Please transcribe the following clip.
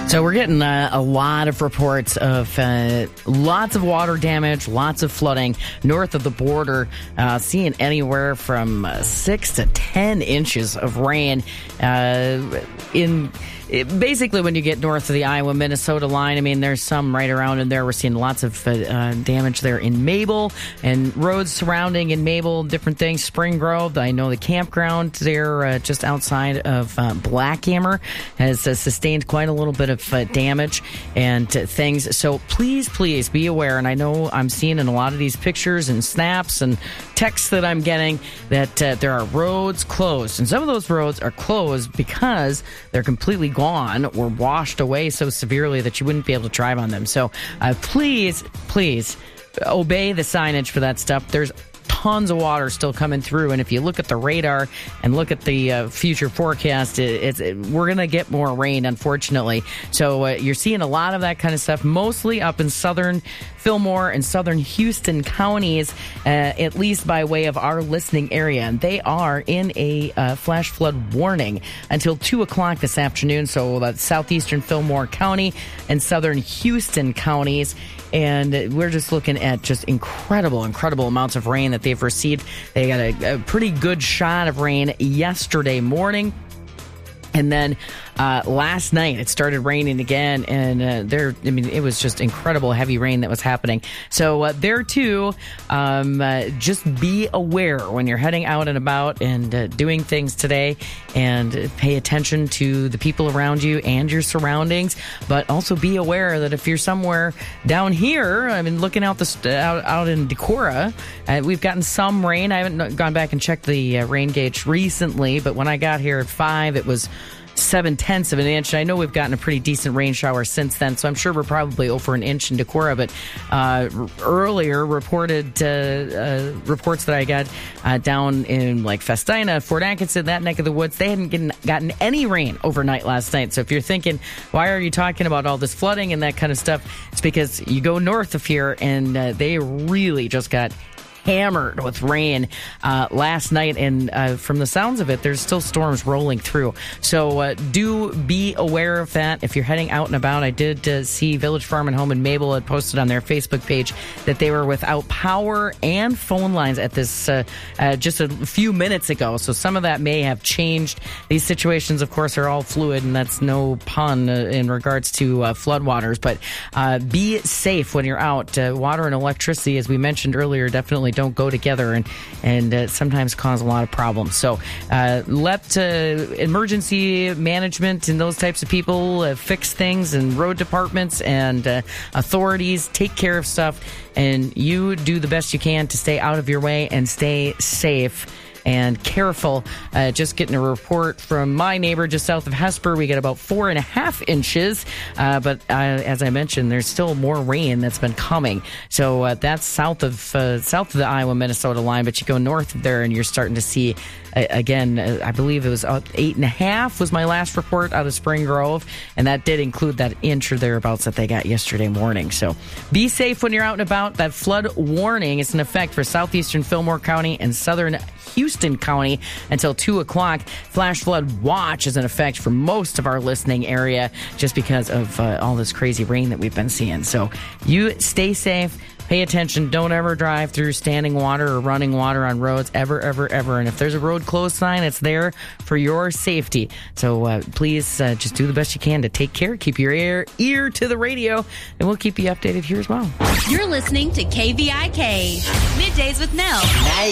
So we're getting a lot of reports of lots of water damage, lots of flooding north of the border, seeing anywhere from 6 to 10 inches of rain basically when you get north of the Iowa-Minnesota line. I mean, there's some right around in there. We're seeing lots of damage there in Mabel and roads surrounding in Mabel, different things. Spring Grove, I know the campground there just outside of Blackhammer has sustained quite a little bit of damage and things. So please be aware. And I know I'm seeing in a lot of these pictures and snaps and texts that I'm getting that there are roads closed. And some of those roads are closed because they're completely gone or washed away so severely that you wouldn't be able to drive on them. So please obey the signage for that stuff. There's tons of water still coming through, and if you look at the radar and look at the future forecast, we're going to get more rain, unfortunately. So you're seeing a lot of that kind of stuff, mostly up in southern Fillmore and southern Houston counties, at least by way of our listening area. And they are in a flash flood warning until 2 o'clock this afternoon. So that's southeastern Fillmore County and southern Houston counties. And we're just looking at just incredible amounts of rain that they've received. They got a pretty good shot of rain yesterday morning. And then last night it started raining again, and it was just incredible heavy rain that was happening. So there too, just be aware when you're heading out and about and doing things today, and pay attention to the people around you and your surroundings. But also be aware that if you're somewhere down here, I mean, looking out out in Decorah, we've gotten some rain. I haven't gone back and checked the rain gauge recently, but when I got here at 5, it was 0.7 of an inch. I know we've gotten a pretty decent rain shower since then, so I'm sure we're probably over an inch in Decorah. But earlier reported reports that I got down in like Festina, Fort Atkinson, that neck of the woods, they hadn't gotten any rain overnight last night. So if you're thinking, why are you talking about all this flooding and that kind of stuff? It's because you go north of here and they really just got hammered with rain last night, and from the sounds of it, there's still storms rolling through. So do be aware of that if you're heading out and about. I did see Village Farm and Home in Mabel had posted on their Facebook page that they were without power and phone lines at this just a few minutes ago. So some of that may have changed. These situations, of course, are all fluid, and that's no pun in regards to floodwaters. But be safe when you're out. Water and electricity, as we mentioned earlier, definitely don't go together and sometimes cause a lot of problems. So let emergency management and those types of people fix things, and road departments and authorities take care of stuff, and you do the best you can to stay out of your way and stay safe and careful. Just getting a report from my neighbor just south of Hesper. We get about 4.5 inches. But as I mentioned, there's still more rain that's been coming. So that's south of the Iowa-Minnesota line. But you go north of there and you're starting to see, again, I believe it was 8.5 was my last report out of Spring Grove. And that did include that inch or thereabouts that they got yesterday morning. So be safe when you're out and about. That flood warning is in effect for southeastern Fillmore County and southern Houston County until 2 o'clock. Flash flood watch is in effect for most of our listening area just because of all this crazy rain that we've been seeing. So you stay safe. Pay attention. Don't ever drive through standing water or running water on roads ever. And if there's a road closed sign, it's there for your safety. So please just do the best you can to take care. Keep your ear to the radio, and we'll keep you updated here as well. You're listening to KVIK. Middays with Nell.